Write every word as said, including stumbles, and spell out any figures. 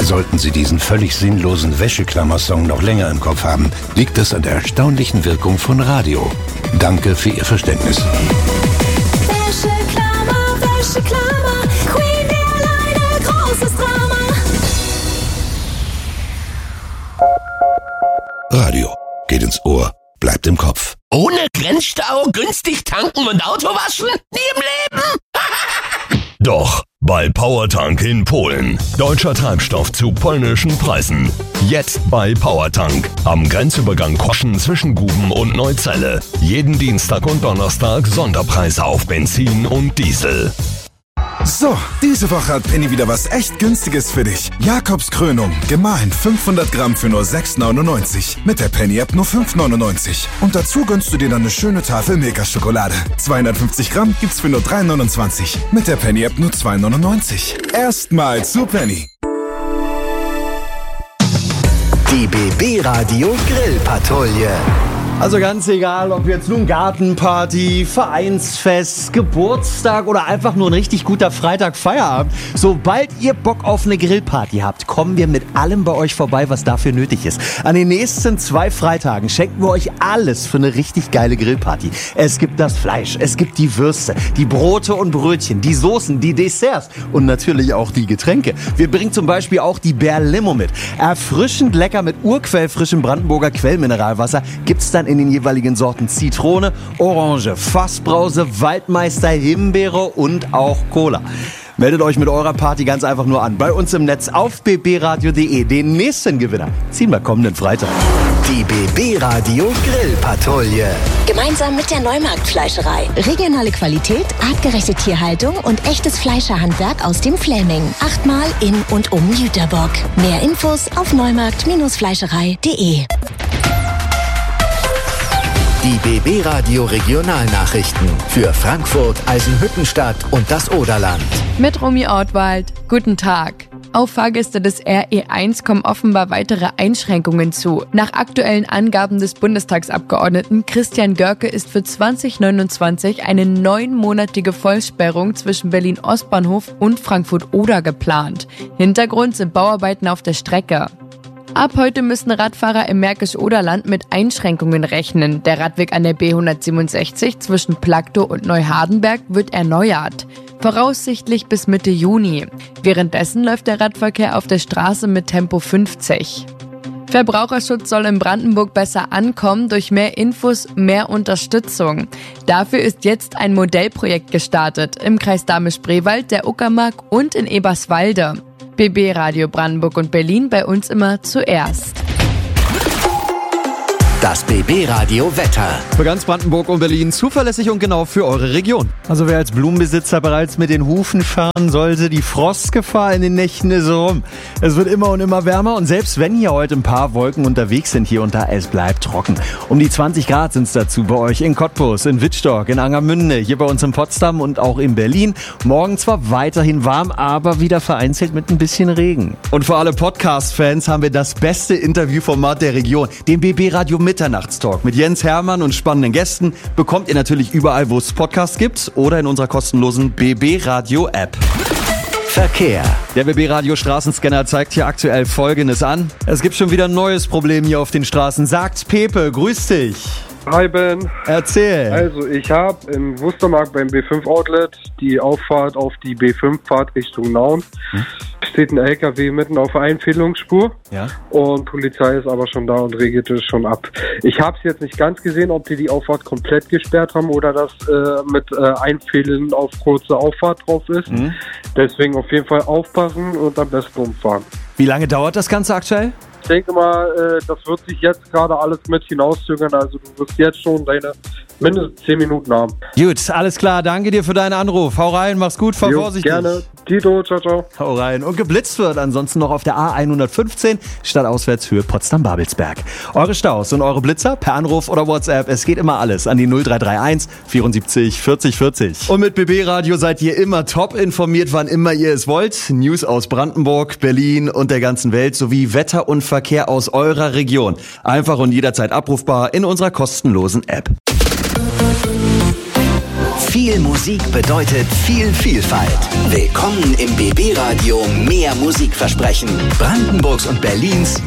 Sollten Sie diesen völlig sinnlosen Wäscheklammer-Song noch länger im Kopf haben, liegt es an der erstaunlichen Wirkung von Radio. Danke für Ihr Verständnis. Wäscheklammer, Wäscheklammer, Queen der Leine, großes Drama. Radio geht ins Ohr, bleibt im Kopf. Ohne Grenzstau, günstig tanken und Auto waschen? Nie im Leben! Doch, bei Powertank in Polen. Deutscher Treibstoff zu polnischen Preisen. Jetzt bei Powertank. Am Grenzübergang Koschen zwischen Guben und Neuzelle. Jeden Dienstag und Donnerstag Sonderpreise auf Benzin und Diesel. So, diese Woche hat Penny wieder was echt Günstiges für dich. Jakobs Krönung, gemahlen fünfhundert Gramm für nur sechs neunundneunzig. Mit der Penny-App nur fünf neunundneunzig. Und dazu gönnst du dir dann eine schöne Tafel Milka-Schokolade. zweihundertfünfzig Gramm gibt's für nur drei neunundzwanzig. Mit der Penny-App nur zwei neunundneunzig. Erstmal zu Penny. Die B B-Radio Grillpatrouille. Also ganz egal, ob jetzt nun Gartenparty, Vereinsfest, Geburtstag oder einfach nur ein richtig guter Freitag-Feierabend. Sobald ihr Bock auf eine Grillparty habt, kommen wir mit allem bei euch vorbei, was dafür nötig ist. An den nächsten zwei Freitagen schenken wir euch alles für eine richtig geile Grillparty. Es gibt das Fleisch, es gibt die Würste, die Brote und Brötchen, die Soßen, die Desserts und natürlich auch die Getränke. Wir bringen zum Beispiel auch die Bär-Limo mit. Erfrischend lecker mit urquellfrischem Brandenburger Quellmineralwasser gibt's dann in den jeweiligen Sorten Zitrone, Orange, Fassbrause, Waldmeister, Himbeere und auch Cola. Meldet euch mit eurer Party ganz einfach nur an. Bei uns im Netz auf b b radio punkt d e. Den nächsten Gewinner ziehen wir kommenden Freitag. Die B B-Radio Grillpatrouille. Gemeinsam mit der Neumarkt-Fleischerei. Regionale Qualität, artgerechte Tierhaltung und echtes Fleischerhandwerk aus dem Fläming. Achtmal in und um Jüterbock. Mehr Infos auf neumarkt Fleischerei punkt de. Die B B-Radio Regionalnachrichten für Frankfurt, Eisenhüttenstadt und das Oderland. Mit Romy Ortwald. Guten Tag. Auf Fahrgäste des R E eins kommen offenbar weitere Einschränkungen zu. Nach aktuellen Angaben des Bundestagsabgeordneten Christian Görke ist für zwanzig neunundzwanzig eine neunmonatige Vollsperrung zwischen Berlin-Ostbahnhof und Frankfurt-Oder geplant. Hintergrund sind Bauarbeiten auf der Strecke. Ab heute müssen Radfahrer im Märkisch-Oderland mit Einschränkungen rechnen. Der Radweg an der B hundertsiebenundsechzig zwischen Plagtow und Neuhardenberg wird erneuert. Voraussichtlich bis Mitte Juni. Währenddessen läuft der Radverkehr auf der Straße mit Tempo fünfzig. Verbraucherschutz soll in Brandenburg besser ankommen durch mehr Infos, mehr Unterstützung. Dafür ist jetzt ein Modellprojekt gestartet im Kreis Dahme-Spreewald, der Uckermark und in Eberswalde. B B-Radio Brandenburg und Berlin bei uns immer zuerst. Das B B-Radio Wetter. Für ganz Brandenburg und Berlin zuverlässig und genau für eure Region. Also wer als Blumenbesitzer bereits mit den Hufen fahren sollte, die Frostgefahr in den Nächten ist rum. Es wird immer und immer wärmer und selbst wenn hier heute ein paar Wolken unterwegs sind hier und da, es bleibt trocken. Um die zwanzig Grad sind es dazu bei euch in Cottbus, in Wittstock, in Angermünde, hier bei uns in Potsdam und auch in Berlin. Morgen zwar weiterhin warm, aber wieder vereinzelt mit ein bisschen Regen. Und für alle Podcast-Fans haben wir das beste Interviewformat der Region, den B B-Radio Mitternachtstalk mit Jens Hermann und spannenden Gästen bekommt ihr natürlich überall, wo es Podcasts gibt oder in unserer kostenlosen B B-Radio-App. Verkehr. Der B B-Radio Straßenscanner zeigt hier aktuell Folgendes an. Es gibt schon wieder ein neues Problem hier auf den Straßen. Sagt Pepe, grüß dich. Hi Ben. Erzähl. Also ich habe in Wustermark beim B fünf Outlet die Auffahrt auf die B fünf Fahrt Richtung Nauen. Hm? Steht ein L K W mitten auf der Einfädelungsspur. Ja. Und Polizei ist aber schon da und regelt es schon ab. Ich habe es jetzt nicht ganz gesehen, ob die die Auffahrt komplett gesperrt haben oder das äh, mit äh, Einfädeln auf kurze Auffahrt drauf ist. Hm? Deswegen auf jeden Fall aufpassen und am besten umfahren. Wie lange dauert das Ganze aktuell? Ich denke mal, äh, das wird sich jetzt gerade alles mit hinauszögern. Also du wirst jetzt schon deine mindestens zehn Minuten haben. Gut, alles klar. Danke dir für deinen Anruf. Hau rein, mach's gut, fahr jo, vorsichtig. Gerne. Tito, ciao, ciao. Hau rein. Und geblitzt wird ansonsten noch auf der A hundertfünfzehn stadtauswärts Höhe Potsdam-Babelsberg. Eure Staus und eure Blitzer per Anruf oder WhatsApp. Es geht immer alles an die null drei drei eins vierundsiebzig vierzig vierzig. Und mit B B-Radio seid ihr immer top informiert, wann immer ihr es wollt. News aus Brandenburg, Berlin und der ganzen Welt sowie Wetter und Verkehr aus eurer Region. Einfach und jederzeit abrufbar in unserer kostenlosen App. Viel Musik bedeutet viel Vielfalt. Willkommen im B B Radio Mehr Musikversprechen. Brandenburgs und Berlins